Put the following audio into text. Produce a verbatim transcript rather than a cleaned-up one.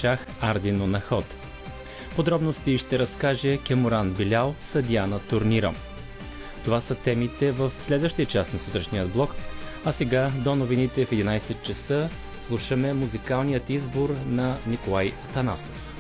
шах Ардино на ход. Подробности ще разкаже Кемуран Билял, съдия на турнира. Това са темите в следващия част на сутрешният блок, а сега до новините в единайсет часа слушаме музикалният избор на Николай Атанасов.